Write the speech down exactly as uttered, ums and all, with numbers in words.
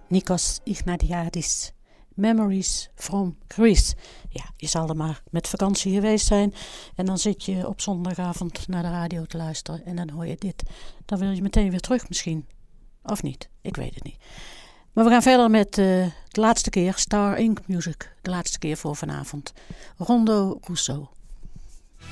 Nikos Ignatiadis. Memories from Greece. Ja, je zal er maar met vakantie geweest zijn. En dan zit je op zondagavond naar de radio te luisteren. En dan hoor je dit. Dan wil je meteen weer terug misschien. Of niet, ik weet het niet. Maar we gaan verder met uh, de laatste keer Star Inc Music. De laatste keer voor vanavond. Rondo Rousseau.